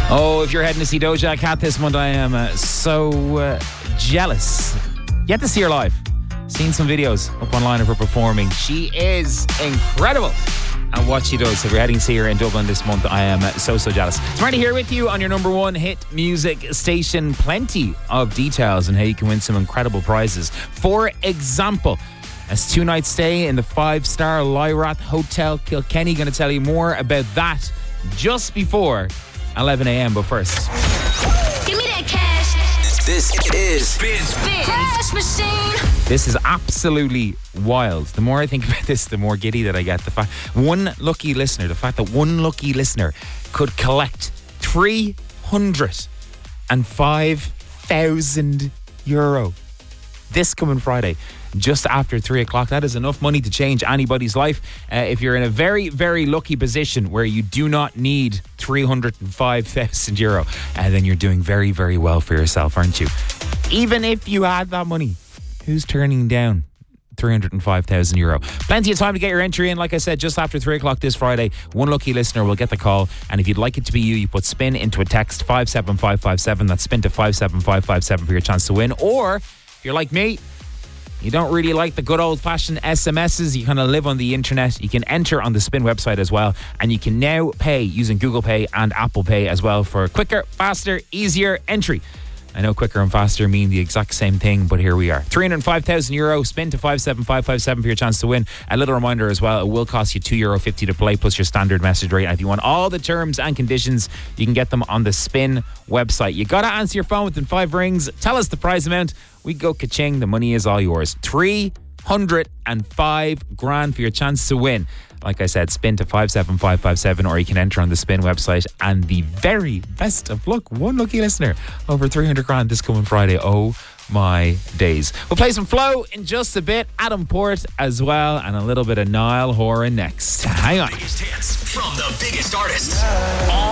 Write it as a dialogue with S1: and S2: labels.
S1: Oh, if you're heading to see Doja Cat this month, I am so jealous. Yet to see her live. Seen some videos up online of her performing. She is incredible at what she does. So if you're heading to see her in Dublin this month, I am so jealous. So Marty here with you on your number one hit music station. Plenty of details on how you can win some incredible prizes. For example, a 2-night stay in the 5-star Lyrath Hotel Kilkenny. Going to tell you more about that just before 11 a.m. But first,
S2: give me that cash.
S3: This is Spin
S2: Cash Machine.
S1: This is absolutely wild. The more I think about this, the more giddy that I get. The fact that one lucky listener could collect €305,000 this coming Friday, just after 3 o'clock. That is enough money to change anybody's life. If you're in a very, very lucky position where you do not need €305,000, then you're doing very, very well for yourself, aren't you? Even if you had that money, who's turning down €305,000? Plenty of time to get your entry in. Like I said, just after 3 o'clock this Friday, one lucky listener will get the call. And if you'd like it to be you, you put spin into a text 57557. That's spin to 57557 for your chance to win. Or if you're like me, you don't really like the good old-fashioned SMSs, you kind of live on the internet, you can enter on the Spin website as well, and you can now pay using Google Pay and Apple Pay as well for quicker, faster, easier entry. I know quicker and faster mean the exact same thing, but here we are. €305,000, spin to 57557 for your chance to win. A little reminder as well, it will cost you €2.50 to play plus your standard message rate. And if you want all the terms and conditions, you can get them on the Spin website. You got to answer your phone within 5 rings. Tell us the prize amount. We go ka-ching. The money is all yours. 305 grand for your chance to win. Like I said, spin to 57557, or you can enter on the Spin website. And the very best of luck, one lucky listener, over 300 grand this coming Friday. Oh my days. We'll play some Flow in just a bit. Adam Port as well, and a little bit of Niall Horan next. Hang on.
S3: Biggest hits from the biggest artists. All